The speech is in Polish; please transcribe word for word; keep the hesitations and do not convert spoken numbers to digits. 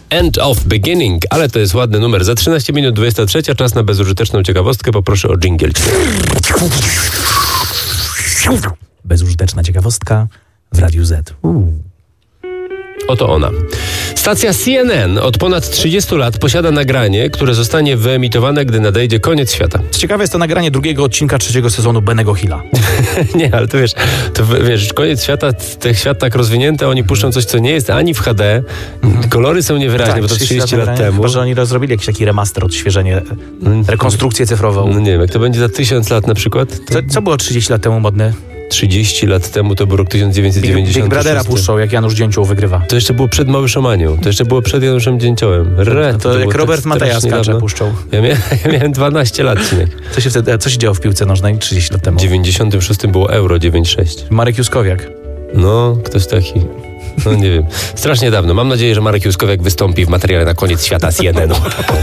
End of Beginning, ale to jest ładny numer. Za trzynaście minut dwudziesta trzecia, czas na bezużyteczną ciekawostkę. Poproszę o dżingiel. Bezużyteczna ciekawostka w Radiu Z. Uu. Oto ona. Stacja C N N od ponad trzydziestu lat posiada nagranie, które zostanie wyemitowane, gdy nadejdzie koniec świata. Ciekawe jest to nagranie drugiego odcinka trzeciego sezonu Bennego Hilla. Nie, ale to wiesz, to wiesz, koniec świata, ten świat tak rozwinięty, oni puszczą coś, co nie jest ani w H D, mhm. kolory są niewyraźne, tak, bo to trzydzieści lat temu. Chyba, że oni zrobili jakiś taki remaster, odświeżenie, rekonstrukcję cyfrową. No nie wiem, jak to będzie za tysiąc lat na przykład? To... Co, co było trzydzieści lat temu modne? trzydzieści lat temu to był rok tysiąc dziewięćset dziewięćdziesiąty Big, Big Brothera puszczał, jak Janusz Dzięcioł wygrywa. To jeszcze było przed Małyszomaniem. To jeszcze było przed Januszem Dzięciołem. Re, to, to, to jak Robert Mateja skacze puszczał. Ja miałem, ja miałem dwanaście lat, Cinek. Co się wtedy, co się działo w piłce nożnej trzydzieści lat temu? W dziewięćdziesiątym szóstym było Euro dziewięćdziesiąt sześć. Marek Juskowiak. No, ktoś taki. No nie wiem. Strasznie dawno. Mam nadzieję, że Marek Juskowiak wystąpi w materiale Na koniec świata z jeden.